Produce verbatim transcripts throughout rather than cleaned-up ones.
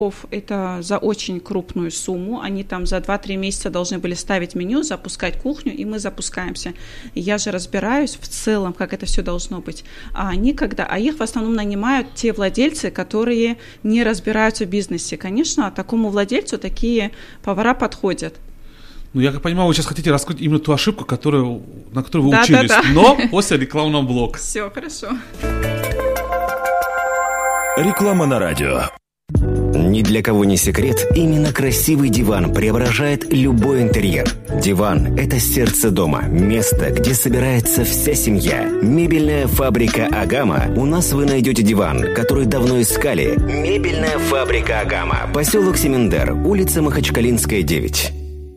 Это за очень крупную сумму. Они там за два-три месяца должны были ставить меню, запускать кухню, и мы запускаемся. И я же разбираюсь в целом, как это все должно быть. А они когда, а их в основном нанимают те владельцы, которые не разбираются в бизнесе. Конечно, такому владельцу такие повара подходят. Ну, я как понимаю, вы сейчас хотите раскрыть именно ту ошибку, которую, на которую вы да, учились, да, да. но после рекламного блока. Все, хорошо. Реклама на радио. Ни для кого не секрет, именно красивый диван преображает любой интерьер. Диван – это сердце дома, место, где собирается вся семья. Мебельная фабрика «Агама». У нас вы найдете диван, который давно искали. Мебельная фабрика «Агама». Поселок Семендер, улица Махачкалинская, девять.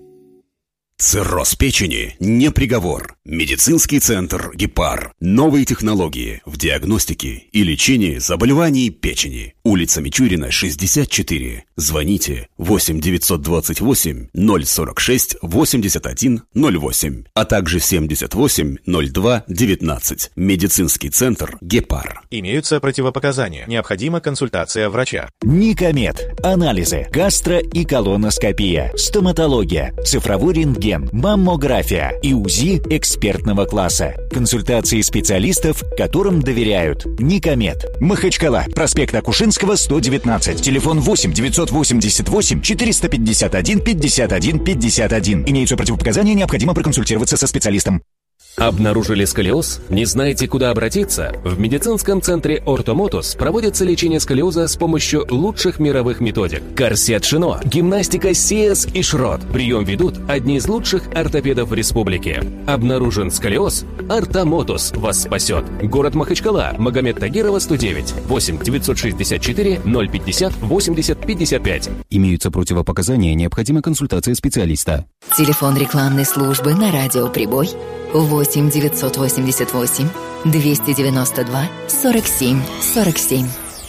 Цирроз печени не приговор. Медицинский центр «Гепар». Новые технологии в диагностике и лечении заболеваний печени. Улица Мичурина, шестьдесят четыре. Звоните восемь девятьсот двадцать восемь ноль сорок шесть восемьдесят один ноль восемь, а также семьдесят восемь ноль два девятнадцать. Медицинский центр «Гепар». Имеются противопоказания. Необходима консультация врача. Никомед. Анализы. Гастро- и колоноскопия. Стоматология. Цифровой рентген. Маммография. И УЗИ экспертного класса. Консультации специалистов, которым доверяют. Никомед. Махачкала. Проспект Акушинского, сто девятнадцать. Телефон восемь девятьсот восемьдесят восемь четыреста пятьдесят один пятьдесят один пятьдесят один. Имеются противопоказания, необходимо проконсультироваться со специалистом. Обнаружили сколиоз? Не знаете, куда обратиться? В медицинском центре «Ортомотус» проводится лечение сколиоза с помощью лучших мировых методик. Корсет Шино, гимнастика Сиэс и Шрот. Прием ведут одни из лучших ортопедов в республике. Обнаружен сколиоз? «Ортомотус» вас спасет. Город Махачкала, Магомед Тагирова, сто девять. восемь девятьсот шестьдесят четыре ноль пятьдесят восемьдесят пятьдесят пять. Имеются противопоказания, необходима консультация специалиста. Телефон рекламной службы на радио «Прибой» восемь девятьсот восемьдесят восемь двести девяносто два сорок семь сорок семь.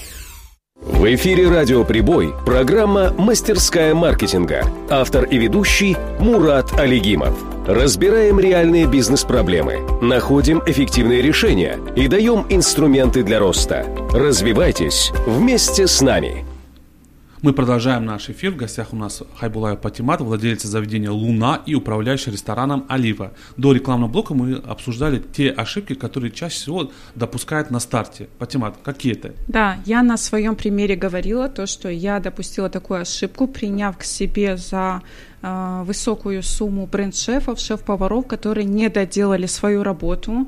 В эфире «Радио Прибой» программа «Мастерская маркетинга». Автор и ведущий Мурат Алигимов. Разбираем реальные бизнес-проблемы, находим эффективные решения и даем инструменты для роста. Развивайтесь вместе с нами. Мы продолжаем наш эфир. В гостях у нас Хайбулаева Патимат, владелица заведения «Луна» и управляющая рестораном «Олива». До рекламного блока мы обсуждали те ошибки, которые чаще всего допускают на старте. Патимат, какие это? Да, я на своем примере говорила то, что я допустила такую ошибку, приняв к себе за э, высокую сумму бренд-шефов, шеф-поваров, которые не доделали свою работу.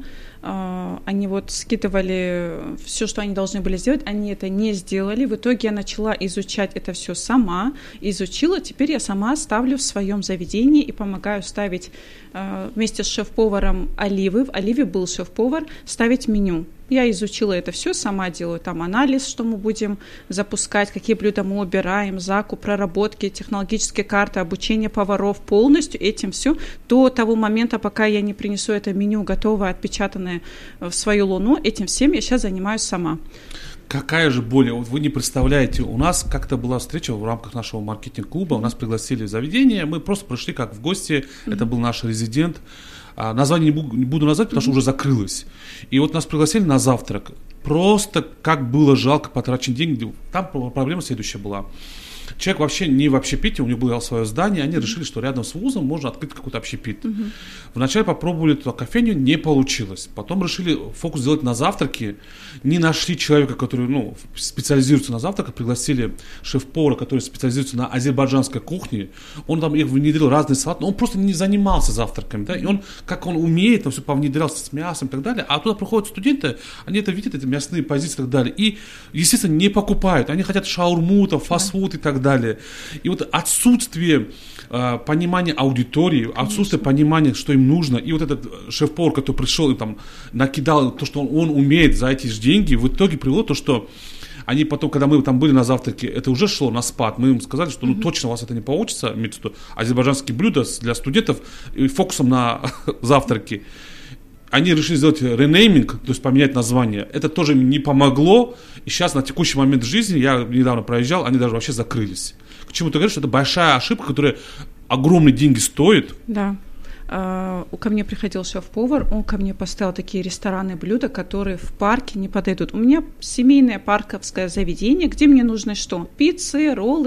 Они вот скидывали все, что они должны были сделать, они это не сделали. В итоге я начала изучать это все сама, изучила, теперь я сама ставлю в своем заведении и помогаю ставить вместе с шеф-поваром Оливы, в Оливе был шеф-повар, ставить меню. Я изучила это все, сама делаю там анализ, что мы будем запускать, какие блюда мы убираем, закуп, проработки, технологические карты, обучение поваров, полностью этим все до того момента, пока я не принесу это меню готовое, отпечатанное в свою Луну, этим всем я сейчас занимаюсь сама. Какая же боль? Вот вы не представляете, у нас как-то была встреча в рамках нашего маркетинг-клуба, у нас пригласили в заведение, мы просто пришли как в гости, mm-hmm. это был наш резидент. А название не буду, не буду назвать, потому mm-hmm. что уже закрылось. И вот нас пригласили на завтрак. Просто как было жалко потраченные деньги. Там проблема следующая была. Человек вообще не в общепите, у него было свое здание, они решили, что рядом с вузом можно открыть какой-то общепит. Uh-huh. Вначале попробовали эту кофейню, не получилось. Потом решили фокус сделать на завтраке. Не нашли человека, который ну, специализируется на завтраках, пригласили шеф-повара, который специализируется на азербайджанской кухне. Он там их внедрил разные салаты, но он просто не занимался завтраками. Да? И он, как он умеет, там все повнедрялся с мясом и так далее. А туда приходят студенты, они это видят, это мясные позиции и так далее. И, естественно, не покупают. Они хотят шаурму, там, фастфуд и так далее. Далее. И вот отсутствие э, понимания аудитории, отсутствие Конечно. Понимания, что им нужно, и вот этот шеф-повар, который пришел и там накидал то, что он, он умеет за эти же деньги, в итоге привело то, что они потом, когда мы там были на завтраке, это уже шло на спад. Мы им сказали, что ну mm-hmm. точно у вас это не получится, имеется в виду азербайджанские блюда для студентов и фокусом на завтраки. Они решили сделать ренейминг, то есть поменять название. Это тоже не помогло. И сейчас на текущий момент жизни, я недавно проезжал, они даже вообще закрылись. К чему ты говоришь, что это большая ошибка, которая огромные деньги стоит. Да. ко мне приходил шеф-повар, он ко мне поставил такие ресторанные блюда, которые в парке не подойдут. У меня семейное парковское заведение, где мне нужно что? Пиццы, роллы,